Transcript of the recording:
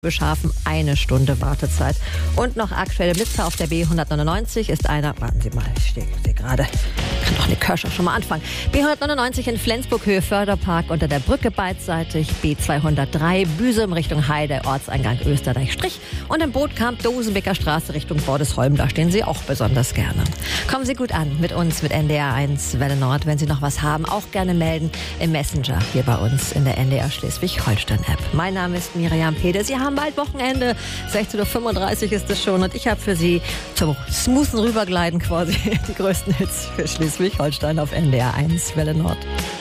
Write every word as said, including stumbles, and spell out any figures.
Scharfen eine Stunde Wartezeit. Und noch aktuelle Blitzer auf der B hundertneunundneunzig ist einer, warten Sie mal, ich stehe seh gerade, kann doch eine Kirsche schon mal anfangen. B hundertneunundneunzig in Flensburg, Höhe Förderpark, unter der Brücke beidseitig, B zweihundertdrei, Büsum Richtung Heide, Ortseingang Österreich-Strich und im Bootkamp Dosenbeker Straße Richtung Bordesholm, da stehen Sie auch besonders gerne. Kommen Sie gut an mit uns, mit N D R eins Welle Nord. Wenn Sie noch was haben, auch gerne melden im Messenger hier bei uns in der N D R Schleswig-Holstein-App. Mein Name ist Miriam Pede. Sie haben bald Wochenende, sechzehn Uhr fünfunddreißig ist es schon und ich habe für Sie zum smoothen Rübergleiten quasi die größten Hits für Schleswig-Holstein auf N D R eins Welle Nord.